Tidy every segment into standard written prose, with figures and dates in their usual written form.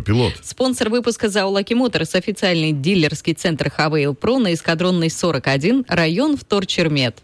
Пилот. Спонсор выпуска ЗАО «Лаки Моторс», официальный дилерский центр «Хавейл Про» на Эскадронной 41, район Вторчермет.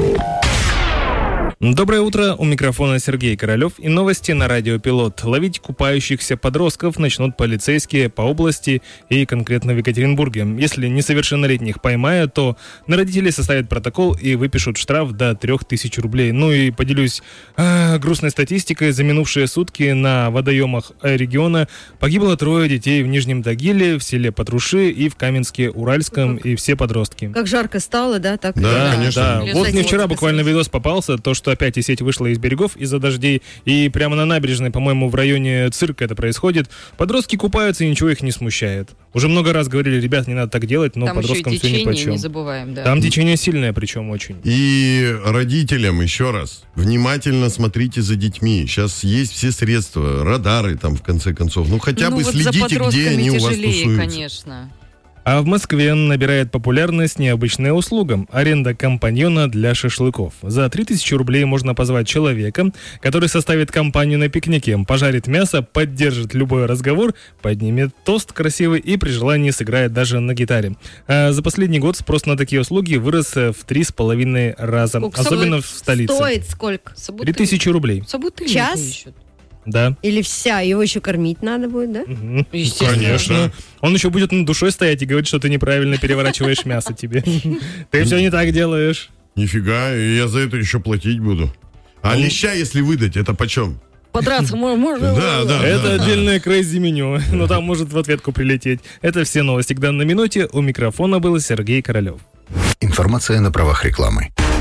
Доброе утро, у микрофона Сергей Королев и новости на радио «Пилот». Ловить купающихся подростков начнут полицейские по области и конкретно в Екатеринбурге. Если несовершеннолетних поймают, то на родителей составят протокол и выпишут штраф до 3000 рублей. Ну и поделюсь грустной статистикой. За минувшие сутки на водоемах региона погибло 3 детей в Нижнем Тагиле, в селе Патруши и в Каменске-Уральском, и все подростки. Как жарко стало, да? Так Да, конечно. Да. Вот мне вчера буквально видос попался, то, что опять и сеть вышла из берегов из-за дождей, и прямо на набережной, по-моему, в районе цирка это происходит. Подростки купаются, и ничего их не смущает. Уже много раз говорили, ребят, не надо так делать, но там подросткам еще и все течение, нипочем. не забываем, да. Там течение сильное, причем очень. И родителям еще раз, внимательно смотрите за детьми. Сейчас есть все средства, радары там, в конце концов. Ну, хотя бы вот следите, где они у вас тяжелее, тусуются. конечно. А в Москве набирает популярность необычная услуга – аренда компаньона для шашлыков. За 3000 рублей можно позвать человека, который составит компанию на пикнике, пожарит мясо, поддержит любой разговор, поднимет тост красивый и при желании сыграет даже на гитаре. А за последний год спрос на такие услуги вырос в 3,5 раза, Сколько особенно в столице. Стоит сколько? 3000 рублей. Час? Да. Или вся? Его еще кормить надо будет, да? Мгм. Конечно. Он еще будет над душой стоять и говорить, что ты неправильно переворачиваешь мясо тебе. Ты все не так делаешь. Нифига, и я за это еще платить буду. А леща, если выдать, это почем? Подраться можно. Да. Это отдельное крейзи меню, но там может в ответку прилететь. Это все новости к данной минуте. У микрофона был Сергей Королев. Информация на правах рекламы.